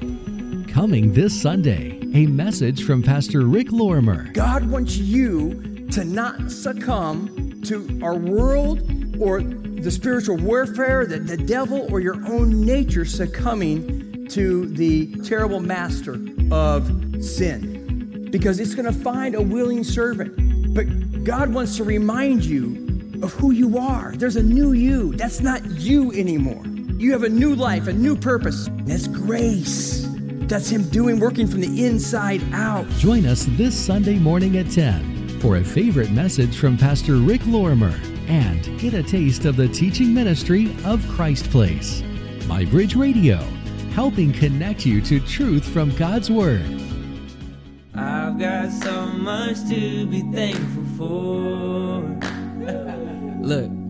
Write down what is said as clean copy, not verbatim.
Coming this Sunday, a message from Pastor Rick Lorimer. God wants you to not succumb to our world or the spiritual warfare, the devil, or your own nature succumbing to the terrible master of sin. Because it's going to find a willing servant. But God wants to remind you of who you are. There's a new you. That's not you anymore. You have a new life, a new purpose. That's grace. That's Him working from the inside out. Join us this Sunday morning at 10 for a favorite message from Pastor Rick Lorimer and get a taste of the teaching ministry of Christ Place. My Bridge Radio, helping connect you to truth from God's Word. I've got so much to be thankful for. Look.